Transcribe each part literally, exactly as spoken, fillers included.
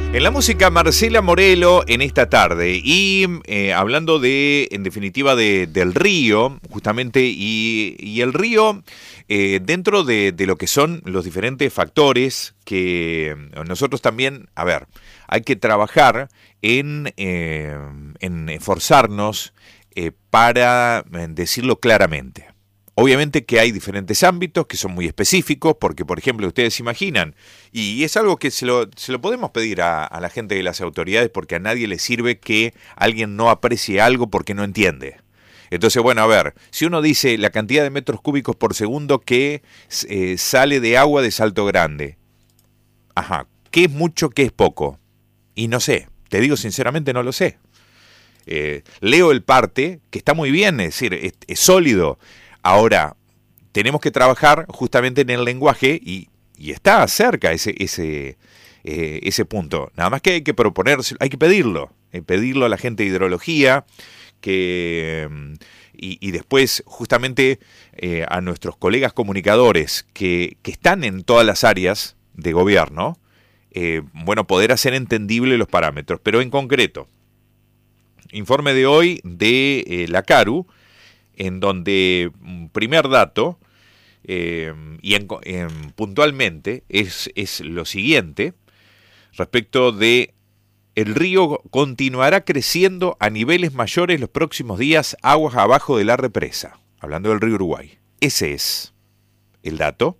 En la música, Marcela Morelo en esta tarde y eh, hablando de, en definitiva, de, del río, justamente, y, y el río eh, dentro de, de lo que son los diferentes factores que nosotros también, a ver, hay que trabajar en, eh, en esforzarnos eh, para decirlo claramente. Obviamente que hay diferentes ámbitos que son muy específicos, porque, por ejemplo, ustedes se imaginan, y es algo que se lo, se lo podemos pedir a, a la gente de las autoridades, porque a nadie le sirve que alguien no aprecie algo porque no entiende. Entonces, bueno, a ver, si uno dice la cantidad de metros cúbicos por segundo que eh, sale de agua de Salto Grande, ajá, ¿qué es mucho, qué es poco? Y no sé, te digo sinceramente, no lo sé. Eh, leo el parte, que está muy bien, es decir, es, es sólido. Ahora, tenemos que trabajar justamente en el lenguaje y, y está cerca ese, ese, eh, ese punto. Nada más que hay que proponerse, hay que pedirlo, eh, pedirlo a la gente de hidrología, que, y, y después justamente eh, a nuestros colegas comunicadores que, que están en todas las áreas de gobierno, eh, bueno, poder hacer entendible los parámetros. Pero en concreto, informe de hoy de eh, la CARU, en donde, primer dato, eh, y en, en, puntualmente, es, es lo siguiente, respecto de el río continuará creciendo a niveles mayores los próximos días, aguas abajo de la represa, hablando del río Uruguay. Ese es el dato.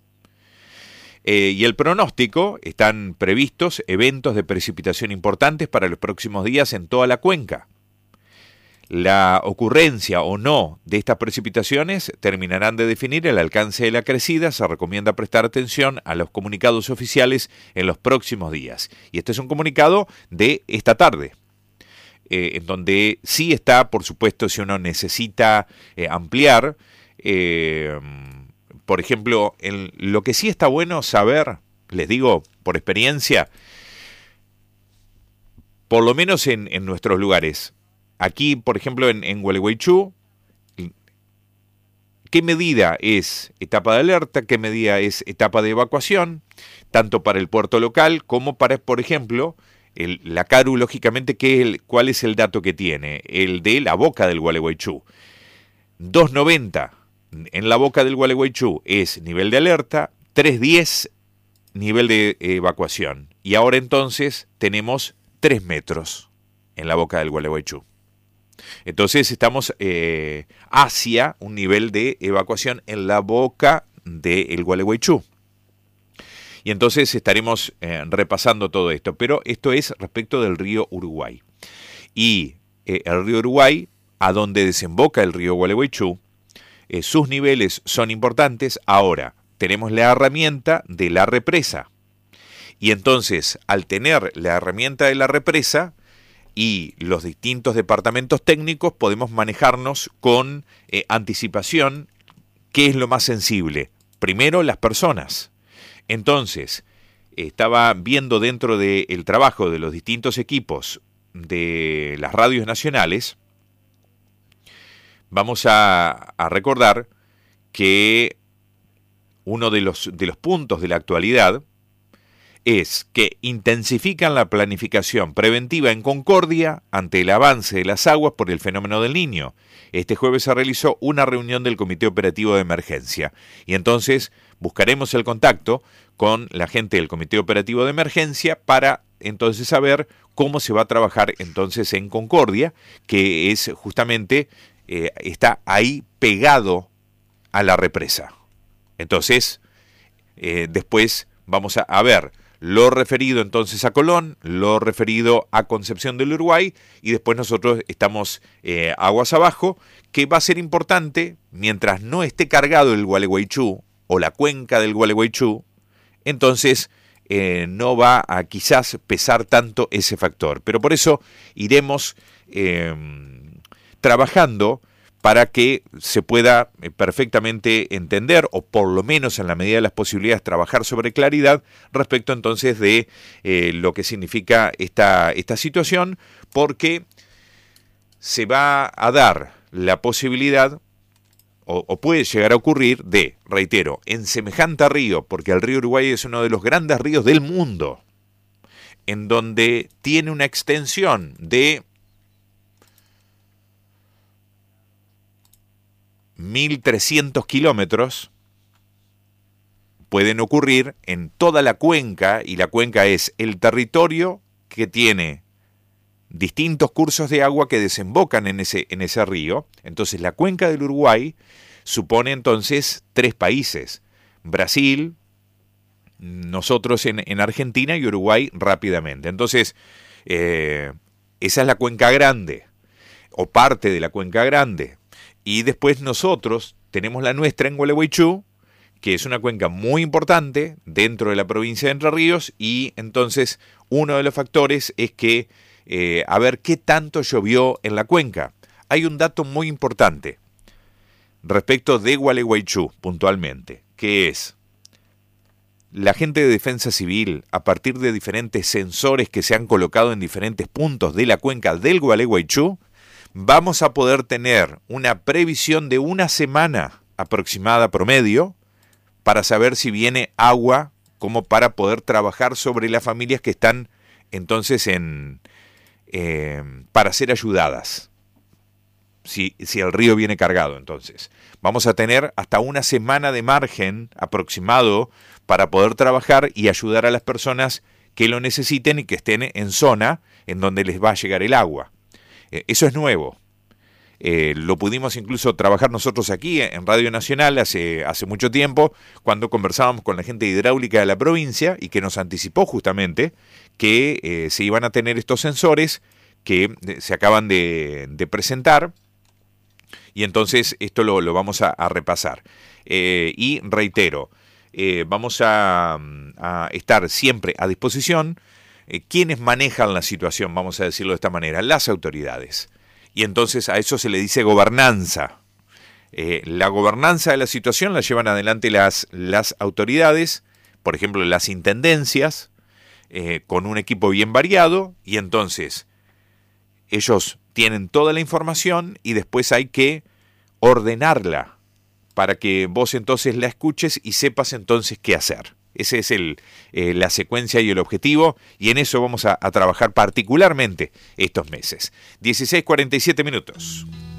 Eh, y el pronóstico, están previstos eventos de precipitación importantes para los próximos días en toda la cuenca. La ocurrencia o no de estas precipitaciones terminarán de definir el alcance de la crecida. Se recomienda prestar atención a los comunicados oficiales en los próximos días. Y este es un comunicado de esta tarde, eh, en donde sí está, por supuesto, si uno necesita eh, ampliar, eh, por ejemplo, en lo que sí está bueno saber, les digo por experiencia, por lo menos en, en nuestros lugares. Aquí, por ejemplo, en, en Gualeguaychú, ¿qué medida es etapa de alerta? ¿Qué medida es etapa de evacuación? Tanto para el puerto local como para, por ejemplo, el, la CARU, lógicamente, ¿qué es el, ¿cuál es el dato que tiene? El de la boca del Gualeguaychú. dos noventa en la boca del Gualeguaychú es nivel de alerta, tres diez nivel de evacuación. Y ahora entonces tenemos tres metros en la boca del Gualeguaychú. Entonces estamos eh, hacia un nivel de evacuación en la boca del Gualeguaychú. Y entonces estaremos eh, repasando todo esto. Pero esto es respecto del río Uruguay. Y eh, el río Uruguay, a donde desemboca el río Gualeguaychú, eh, sus niveles son importantes. Ahora, tenemos la herramienta de la represa. Y entonces, al tener la herramienta de la represa, y los distintos departamentos técnicos podemos manejarnos con eh, anticipación. ¿Qué es lo más sensible? Primero, las personas. Entonces, estaba viendo dentro del trabajo de los distintos equipos de las radios nacionales, vamos a, a recordar que uno de los, de los puntos de la actualidad es que intensifican la planificación preventiva en Concordia ante el avance de las aguas por el fenómeno del Niño. Este jueves se realizó una reunión del Comité Operativo de Emergencia y entonces buscaremos el contacto con la gente del Comité Operativo de Emergencia para entonces saber cómo se va a trabajar entonces en Concordia, que es justamente, eh, está ahí pegado a la represa. Entonces, eh, después vamos a, a ver lo referido entonces a Colón, lo referido a Concepción del Uruguay, y después nosotros estamos eh, aguas abajo, que va a ser importante, mientras no esté cargado el Gualeguaychú o la cuenca del Gualeguaychú, entonces eh, no va a quizás pesar tanto ese factor. Pero por eso iremos eh, trabajando para que se pueda perfectamente entender, o por lo menos en la medida de las posibilidades trabajar sobre claridad respecto entonces de eh, lo que significa esta, esta situación, porque se va a dar la posibilidad, o, o puede llegar a ocurrir, de, reitero, en semejante río, porque el río Uruguay es uno de los grandes ríos del mundo, en donde tiene una extensión de mil trescientos kilómetros, pueden ocurrir en toda la cuenca, y la cuenca es el territorio que tiene distintos cursos de agua que desembocan en ese, en ese río. Entonces la cuenca del Uruguay supone entonces tres países: Brasil, nosotros en, en Argentina y Uruguay rápidamente. Entonces, eh, esa es la cuenca grande, o parte de la cuenca grande. Y después nosotros tenemos la nuestra en Gualeguaychú, que es una cuenca muy importante dentro de la provincia de Entre Ríos, y entonces uno de los factores es que, eh, a ver qué tanto llovió en la cuenca. Hay un dato muy importante respecto de Gualeguaychú puntualmente, que es: la gente de Defensa Civil, a partir de diferentes sensores que se han colocado en diferentes puntos de la cuenca del Gualeguaychú, vamos a poder tener una previsión de una semana aproximada promedio para saber si viene agua, como para poder trabajar sobre las familias que están entonces en eh, para ser ayudadas. Si, si el río viene cargado, entonces vamos a tener hasta una semana de margen aproximado para poder trabajar y ayudar a las personas que lo necesiten y que estén en zona en donde les va a llegar el agua. Eh, eso es nuevo. Eh, lo pudimos incluso trabajar nosotros aquí en Radio Nacional hace, hace mucho tiempo, cuando conversábamos con la gente hidráulica de la provincia, y que nos anticipó justamente que eh, se iban a tener estos sensores que se acaban de, de presentar. Y entonces esto lo, lo vamos a, a repasar. Eh, y reitero, eh, vamos a, a estar siempre a disposición. Eh, ¿Quiénes manejan la situación? Vamos a decirlo de esta manera: las autoridades. Y entonces a eso se le dice gobernanza. Eh, la gobernanza de la situación la llevan adelante las, las autoridades, por ejemplo las intendencias, eh, con un equipo bien variado, y entonces ellos tienen toda la información y después hay que ordenarla para que vos entonces la escuches y sepas entonces qué hacer. Esa es el, eh, la secuencia y el objetivo, y en eso vamos a, a trabajar particularmente estos meses. dieciséis cuarenta y siete minutos.